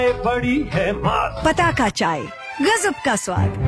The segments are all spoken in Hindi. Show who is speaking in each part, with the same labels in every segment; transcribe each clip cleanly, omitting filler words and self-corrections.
Speaker 1: बड़ी है मात।
Speaker 2: पताका चाय, गजब का स्वाद।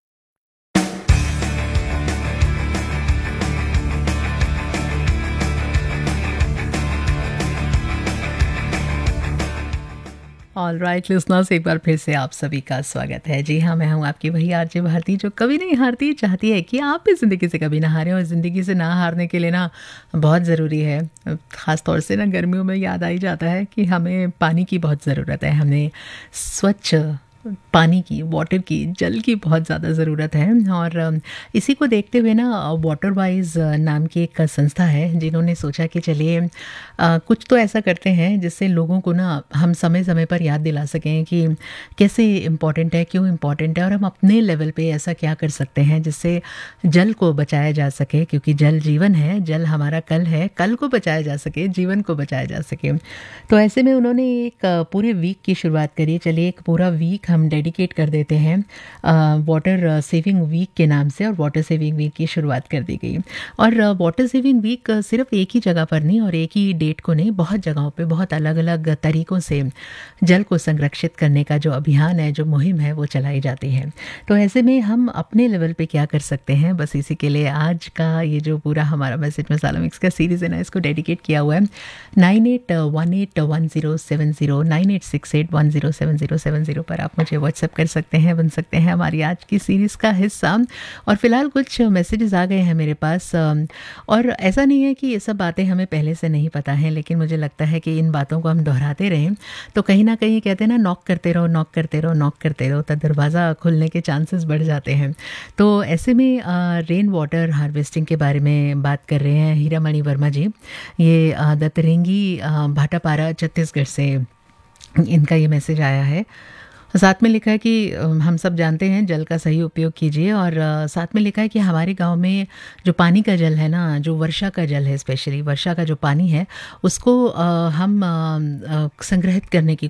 Speaker 3: ऑल राइट लिसनर्स, एक बार फिर से आप सभी का स्वागत है। जी हाँ, मैं हूँ आपकी वही आरजे भारती जो कभी नहीं हारती, चाहती है कि आप भी ज़िंदगी से कभी ना हारें। और ज़िंदगी से ना हारने के लिए ना बहुत ज़रूरी है, ख़ास तौर से ना गर्मियों में याद आ ही जाता है कि हमें पानी की बहुत ज़रूरत है। हमें स्वच्छ पानी की, वाटर की, जल की बहुत ज़्यादा ज़रूरत है। और इसी को देखते हुए ना वाटर वाइज नाम की एक संस्था है जिन्होंने सोचा कि चलिए कुछ तो ऐसा करते हैं जिससे लोगों को ना हम समय समय पर याद दिला सकें कि कैसे इम्पॉर्टेंट है, क्यों इम्पॉर्टेंट है, और हम अपने लेवल पे ऐसा क्या कर सकते हैं जिससे जल को बचाया जा सके। क्योंकि जल जीवन है, जल हमारा कल है, कल को बचाया जा सके, जीवन को बचाया जा सके। तो ऐसे में उन्होंने एक पूरे वीक की शुरुआत करी। चलिए एक पूरा वीक हम डेडिकेट कर देते हैं वाटर सेविंग वीक के नाम से, और वाटर सेविंग वीक की शुरुआत कर दी गई। और वाटर सेविंग वीक सिर्फ एक ही जगह पर नहीं और एक ही डेट को नहीं, बहुत जगहों पे बहुत अलग अलग तरीक़ों से जल को संरक्षित करने का जो अभियान है, जो मुहिम है, वो चलाई जाती है। तो ऐसे में हम अपने लेवल पे क्या कर सकते हैं, बस इसी के लिए आज का ये जो पूरा हमारा मैसेज मसाला मिक्स का सीरीज़ है ना, इसको डेडिकेट किया हुआ है। 98181070, 9868107070 पर आप मुझे व्हाट्सएप कर सकते हैं, बन सकते हैं हमारी आज की सीरीज़ का हिस्सा। और फिलहाल कुछ मैसेजेस आ गए हैं मेरे पास। और ऐसा नहीं है कि ये सब बातें हमें पहले से नहीं पता हैं, लेकिन मुझे लगता है कि इन बातों को हम दोहराते रहें तो कहीं ना कहीं कहते हैं ना, नॉक करते रहो, नॉक करते रहो, नॉक करते रहो, तो दरवाज़ा खुलने के चांसेस बढ़ जाते हैं। तो ऐसे में रेन वाटर हार्वेस्टिंग के बारे में बात कर रहे हैं हीरामणि वर्मा जी। ये दतरेंगी भाटापारा छत्तीसगढ़ से इनका ये मैसेज आया है। साथ में लिखा है कि हम सब जानते हैं जल का सही उपयोग कीजिए। और साथ में लिखा है कि हमारे गांव में जो पानी का जल है ना, जो वर्षा का जल है, स्पेशली वर्षा का जो पानी है, उसको हम संग्रहित करने की